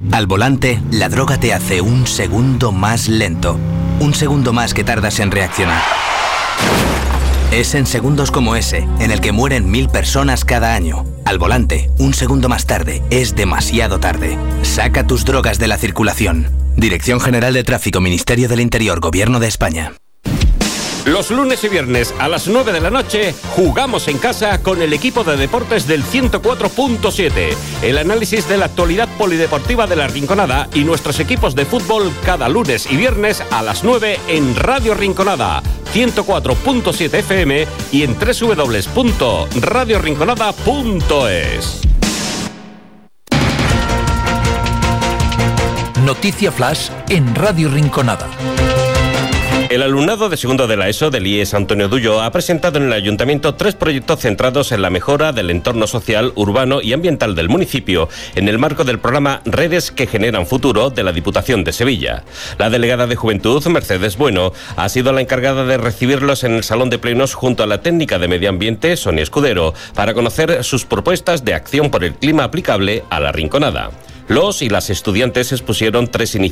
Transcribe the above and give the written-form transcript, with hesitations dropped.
Al volante, la droga te hace un segundo más lento. Un segundo más que tardas en reaccionar. Es en segundos como ese, en el que mueren 1000 personas cada año. Al volante, un segundo más tarde, es demasiado tarde. Saca tus drogas de la circulación. Dirección General de Tráfico, Ministerio del Interior, Gobierno de España. Los lunes y viernes a las 9 de la noche jugamos en casa con el equipo de deportes del 104.7. El análisis de la actualidad polideportiva de La Rinconada y nuestros equipos de fútbol cada lunes y viernes a las 9 en Radio Rinconada, 104.7 FM y en www.radiorinconada.es. Noticia Flash en Radio Rinconada. El alumnado de segundo de la ESO del IES Antonio Dullo ha presentado en el Ayuntamiento 3 proyectos centrados en la mejora del entorno social, urbano y ambiental del municipio, en el marco del programa Redes que Generan Futuro de la Diputación de Sevilla. La delegada de Juventud, Mercedes Bueno, ha sido la encargada de recibirlos en el Salón de Plenos junto a la técnica de Medio Ambiente, Sonia Escudero, para conocer sus propuestas de acción por el clima aplicable a La Rinconada. Los y las estudiantes expusieron 3 iniciativas